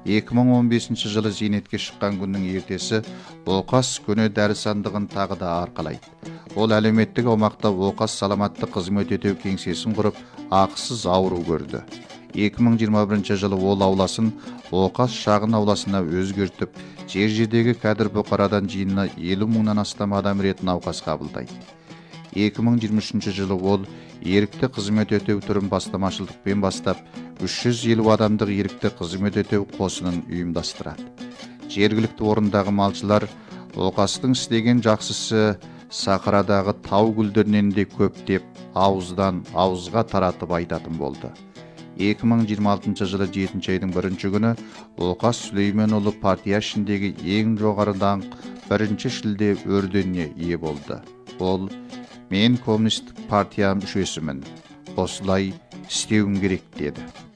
2015 жылы зейнетке шыққан күннің ертесі Оқас көне дәрі сандығын тағы да арқалайды. Ол әлеуметтік аумақта Оқас саламатты қызмет ету кеңсесін құрып, ақысыз ауру көрді. 2021 жылы ол ауласын Оқас шағын ауласына өзгертіп, жердегі кәдір бұқарадан жиынына 50 мыңнан астам адам ретін науқас қабылдайды. 2023 жылы ол ерікті қызмет өтеу түрін бастамашылдықпен бастап, 350 адамдық ерікті қызмет өтеу қосынын ұйымдастырады. Жергілікті орындағы малшылар Оқастың істеген жақсысы сақырадағы тау гүлдерінен де көп деп, ауыздан ауызға таратып айтатын болды. 2026 жылы 7 айдың 1 күні Оқас Сүлейменұлы партия ішіндегі ең жоғары даңқ бірінші шілде орденіне ие болды. Ол «Мен коммунистік партия мүшесімін, осылай істеуім керек» деді.